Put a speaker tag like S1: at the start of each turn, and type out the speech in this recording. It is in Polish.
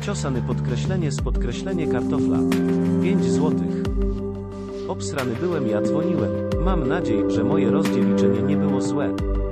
S1: Ciosany podkreślenie z podkreślenie kartofla. 5 złotych. Obsrany byłem, ja dzwoniłem. Mam nadzieję, że moje rozdzieliczenie nie było złe.